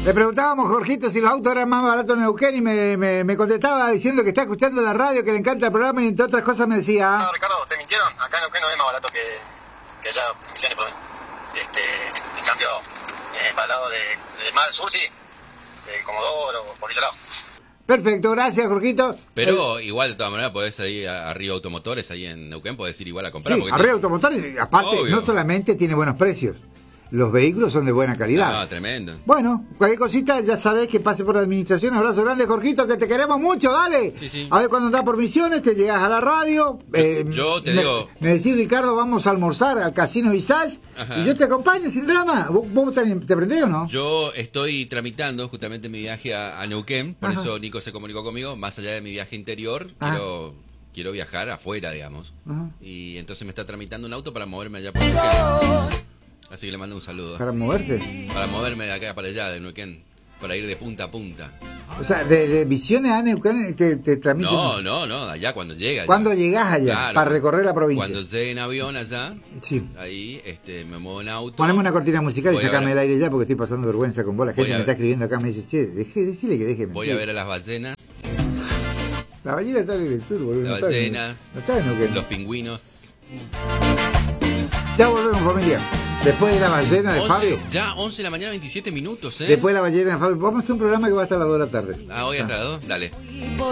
Le preguntábamos, Jorgito, si los autos eran más baratos en Neuquén y me contestaba diciendo que está escuchando la radio, que le encanta el programa y entre otras cosas me decía... No, Ricardo, te mintieron. Acá en Neuquén no es más barato que allá en Misiones, por ejemplo. En cambio, para el lado de más al sur, sí. De Comodoro, por ese lado. Perfecto, gracias, Jorgito. Pero igual, de todas maneras, podés ir a Río Automotores, ahí en Neuquén, podés ir igual a comprar. Sí, Arriba Automotores, aparte, Obvio. no solamente tiene buenos precios, los vehículos son de buena calidad. No, tremendo. Bueno, cualquier cosita, ya sabés que pase por la administración. Abrazo grande, Jorgito, que te queremos mucho, dale. Sí. A ver, cuando andás por Misiones, te llegás a la radio. Yo te digo... Me decís, Ricardo, vamos a almorzar al Casino Visage. Ajá. Y yo te acompaño sin drama. ¿Vos te prendés o no? Yo estoy tramitando justamente mi viaje a Neuquén, por Ajá. eso Nico se comunicó conmigo, más allá de mi viaje interior, Ajá. quiero viajar afuera, digamos. Ajá. Y entonces me está tramitando un auto para moverme allá por Neuquén. Así que le mando un saludo. Para moverte. Para moverme de acá para allá, de Neuquén, para ir de punta a punta. O sea, de Misiones a Neuquén te transmiten. No, allá cuando llega. ¿Cuándo llegás allá? Claro. Para recorrer la provincia. Cuando llegue en avión allá, Sí. ahí me muevo en auto. Poneme una cortina musical y Voy a sacame ver- el aire ya porque estoy pasando vergüenza con vos. La gente Voy a me ver- está escribiendo acá, me dice, che, decile que deje Voy a ver a las ballenas, La ballena está en el sur, boludo. las no está en- ballenas, No está en Neuquén. los pingüinos. Ya volvemos, familia. Después de la ballena de 11, Fabio. ya 11 de la mañana, 27 minutos, ¿eh? Después de la ballena de Fabio. Vamos a hacer un programa que va hasta las 2 de la tarde. Hoy hasta las 2, dale.